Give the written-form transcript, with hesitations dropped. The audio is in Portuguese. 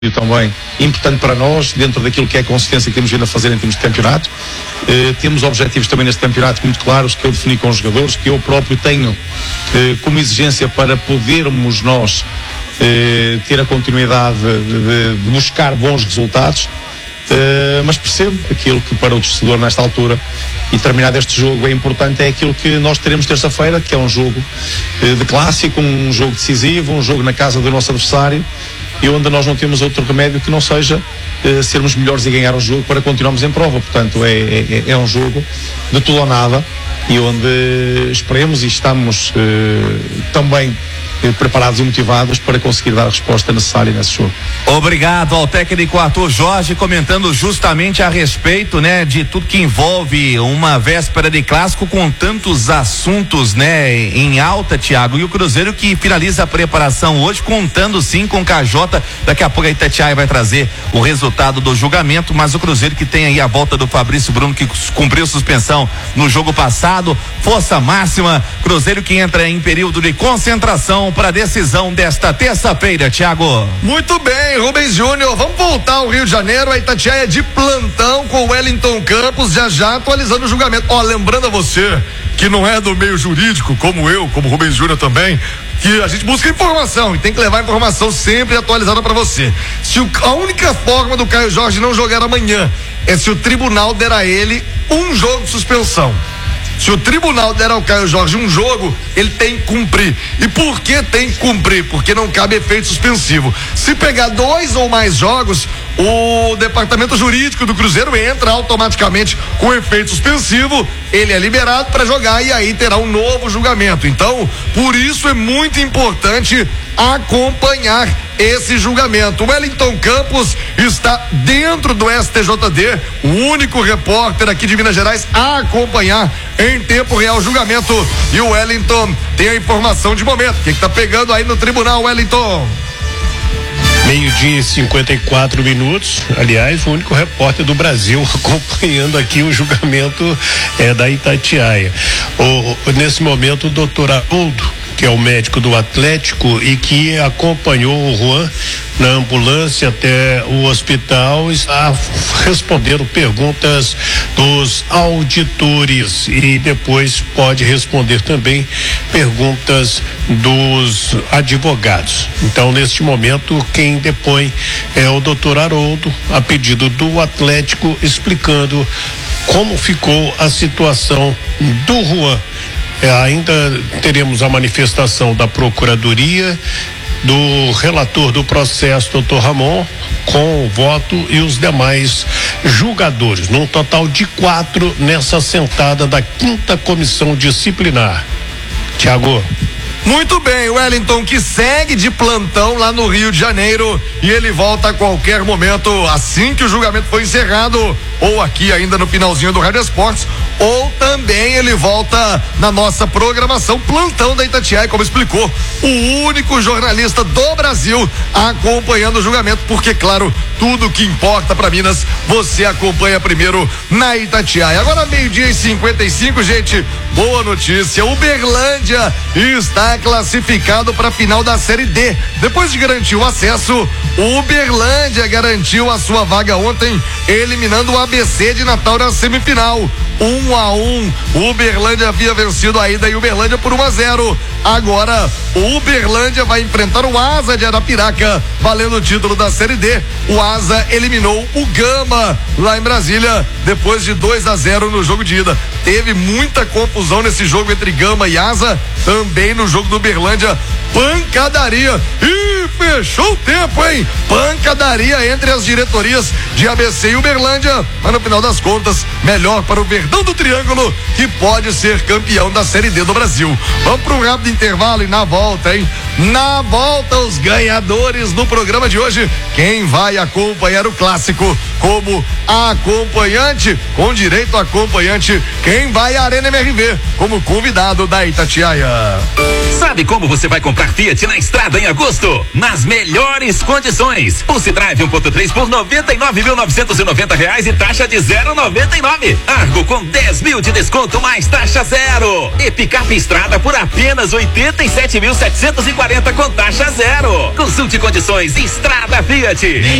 também importante para nós, dentro daquilo que é a consistência que temos vindo a fazer em termos de campeonato. Temos objetivos também neste campeonato muito claros, que eu defini com os jogadores, que eu próprio tenho como exigência para podermos nós ter a continuidade de buscar bons resultados. Mas percebo aquilo que para o torcedor nesta altura e terminado este jogo é importante, é aquilo que nós teremos terça-feira, que é um jogo de clássico, um jogo decisivo, um jogo na casa do nosso adversário, e onde nós não temos outro remédio que não seja sermos melhores e ganhar o jogo para continuarmos em prova. Portanto, é um jogo de tudo ou nada, e onde esperemos e estamos também preparados e motivados para conseguir dar a resposta necessária nesse jogo. Obrigado ao técnico Arthur Jorge, comentando justamente a respeito, né, de tudo que envolve uma véspera de clássico com tantos assuntos, né, em alta, Thiago, e o Cruzeiro que finaliza a preparação hoje, contando sim com o KJ. Daqui a pouco a Itatiaia vai trazer o resultado do julgamento, mas o Cruzeiro que tem aí a volta do Fabrício Bruno, que cumpriu suspensão no jogo passado, força máxima, Cruzeiro que entra em período de concentração para a decisão desta terça-feira, Thiago. Muito bem, Rubens Júnior, vamos voltar ao Rio de Janeiro, a Itatiaia de plantão com o Wellington Campos, já atualizando o julgamento. Lembrando a você que não é do meio jurídico, como eu, como Rubens Júnior também, que a gente busca informação e tem que levar a informação sempre atualizada para você. A única forma do Caio Jorge não jogar amanhã é se o tribunal der a ele um jogo de suspensão. Se o tribunal der ao Caio Jorge um jogo, ele tem que cumprir. E por que tem que cumprir? Porque não cabe efeito suspensivo. Se pegar 2 ou mais jogos, o departamento jurídico do Cruzeiro entra automaticamente com efeito suspensivo, ele é liberado para jogar e aí terá um novo julgamento. Então, por isso é muito importante acompanhar esse julgamento. O Wellington Campos está dentro do STJD, o único repórter aqui de Minas Gerais a acompanhar em tempo real o julgamento, e o Wellington tem a informação de momento. O que está pegando aí no tribunal, Wellington? 12h e 54 minutos, aliás, o único repórter do Brasil acompanhando aqui o julgamento da Itatiaia. Nesse momento, o doutor Haroldo, que é o médico do Atlético e que acompanhou o Juan na ambulância até o hospital, está respondendo perguntas dos auditores e depois pode responder também perguntas dos advogados. Então, neste momento, quem depõe é o doutor Haroldo, a pedido do Atlético, explicando como ficou a situação do Juan. Ainda teremos a manifestação da Procuradoria, do relator do processo, doutor Ramon, com o voto e os demais julgadores, num total de 4 nessa sentada da 5ª Comissão Disciplinar. Thiago. Muito bem, o Wellington que segue de plantão lá no Rio de Janeiro, e ele volta a qualquer momento, assim que o julgamento for encerrado, ou aqui ainda no finalzinho do Rádio Esportes, ou também ele volta na nossa programação plantão da Itatiaia, como explicou o único jornalista do Brasil acompanhando o julgamento, porque claro, tudo que importa para Minas você acompanha primeiro na Itatiaia. Agora 12h e 55, gente, boa notícia, o Uberlândia está classificado para a final da Série D. Depois de garantir o acesso, o Uberlândia garantiu a sua vaga ontem, eliminando o ABC de Natal na semifinal. 1-1. O Uberlândia havia vencido a ida em Uberlândia por 1-0. Agora o Uberlândia vai enfrentar o Asa de Arapiraca, valendo o título da Série D. O Asa eliminou o Gama lá em Brasília depois de 2-0 no jogo de ida. Teve muita confusão nesse jogo entre Gama e Asa, também no jogo do Uberlândia, pancadaria, e fechou o tempo, hein? Pancadaria entre as diretorias de ABC e Uberlândia, mas no final das contas, melhor para o Verdão do Triângulo, que pode ser campeão da Série D do Brasil. Vamos para um rápido intervalo e na volta, hein? Na volta, os ganhadores do programa de hoje, quem vai acompanhar o clássico como acompanhante, com direito a acompanhante, quem vai à Arena MRV como convidado da Itatiaia. Sabe como você vai comprar Fiat na estrada em agosto? Nas melhores condições. Pulse Drive 1.3 por R$99.990 e taxa de 0,99. Argo com 10 mil de desconto mais taxa zero. E picape estrada por apenas 87.740 com taxa zero. Consulte condições Estrada Fiat.